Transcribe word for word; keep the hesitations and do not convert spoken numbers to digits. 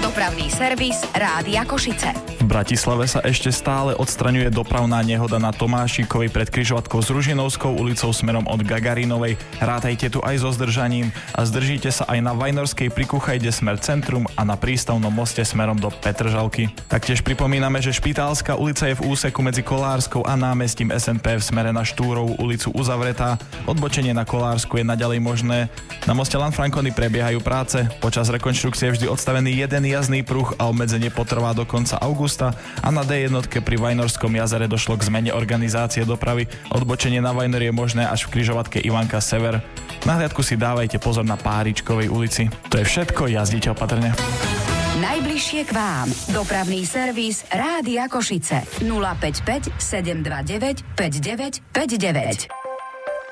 Dopravný servis Rádia Košice. V Bratislave sa ešte stále odstraňuje dopravná nehoda na Tomášikovej pred križovatkou s Ružinovskou ulicou smerom od Gagarinovej. Rátajte tu aj so zdržaním a zdržíte sa aj na Vajnorskej pri Kuchajde smer centrum a na Prístavnom moste smerom do Petržalky. Taktiež pripomíname, že Špitálska ulica je v úseku medzi Kolárskou a námestím es en pé v smere na Štúrovú ulicu uzavretá. Odbočenie na Kolársku je naďalej možné. Na moste Lanfranconi prebiehajú práce. Počas rekonštrukcie je vždy odstavený jeden jazdný pruh a obmedzenie potrvá do konca augusta a na dé jedna pri Vajnorskom jazere došlo k zmene organizácie dopravy. Odbočenie na Vajnor je možné až v križovatke Ivanka Sever. Na hliadku si dávajte pozor na Páričkovej ulici. To je všetko, jazdite opatrne. Najbližšie k vám. Dopravný servis Rádia Košice. nula päť päť sedem dva deväť päť deväť päť deväť.